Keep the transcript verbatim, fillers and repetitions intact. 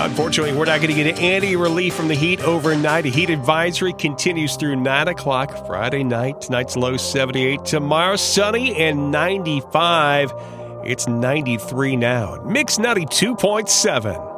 Unfortunately, we're not going to get any relief from the heat overnight. A heat advisory continues through nine o'clock Friday night. Tonight's low seventy-eight. Tomorrow, sunny and ninety-five. It's ninety-three now. Mix ninety-two point seven.